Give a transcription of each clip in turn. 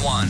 one.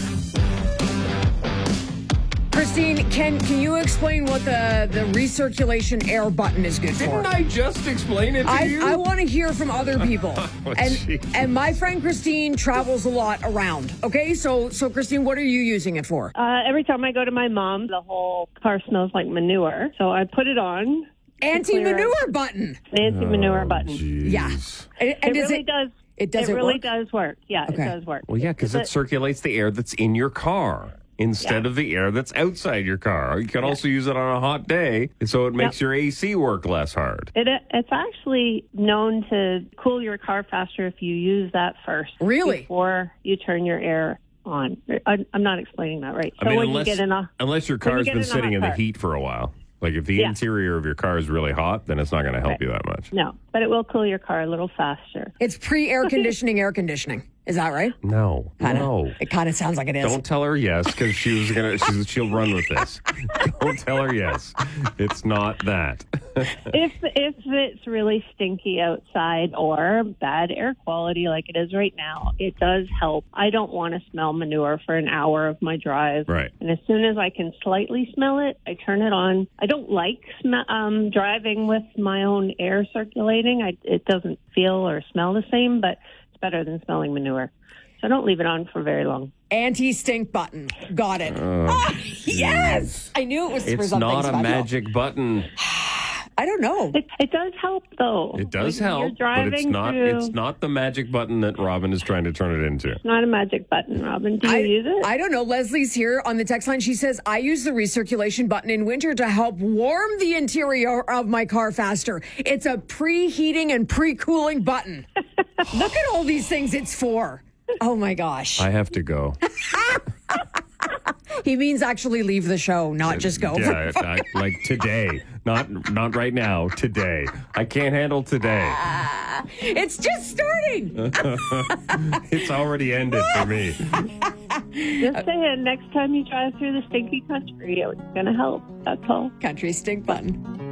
Christine, can you explain what the recirculation air button is good for? Didn't I just explain it to you? I want to hear from other people. Oh, and my friend Christine travels a lot around. Okay, so Christine, what are you using it for? Every time I go to my mom, the whole car smells like manure. So I put it on. Anti-manure button. The anti-manure button. Geez. Yeah. And It really does. It does It really work? does work. Yeah, Okay. it does work. Well, yeah, because it circulates the air that's in your car instead of the air that's outside your car. You can also use it on a hot day, so it makes your AC work less hard. It's actually known to cool your car faster if you use that first. Really? Before you turn your air on. I'm not explaining that right. I mean, when unless, you get in a unless your car's get been in a sitting hot in the car. heat for a while. Like if the interior of your car is really hot, then it's not going to help you that much. No, but it will cool your car a little faster. It's pre-air conditioning air conditioning. Is that right? No, no. It kind of sounds like it is. Don't tell her yes, because she'll run with this. Don't tell her yes. It's not that. If it's really stinky outside or bad air quality like it is right now, it does help. I don't want to smell manure for an hour of my drive. Right. And as soon as I can slightly smell it, I turn it on. I don't like driving with my own air circulating. It doesn't feel or smell the same, but it's better than smelling manure. So I don't leave it on for very long. Anti-stink button. Got it. Yes! I knew it was for It's something not special. a magic button. I don't know. It does help, though. It does When you're help, but it's not. through- It's not the magic button that Robin is trying to turn it into. It's not a magic button, Robin. Do you use it? I don't know. Leslie's here on the text line. She says, I use the recirculation button in winter to help warm the interior of my car faster. It's a preheating and pre-cooling button. Look at all these things it's for. Oh, my gosh. I have to go. He means actually leave the show, not just go. Yeah, like today. Not right now. Today. I can't handle today. It's just starting. It's already ended for me. Just saying, next time you drive through the stinky country, it's going to help. That's all. Country stink button.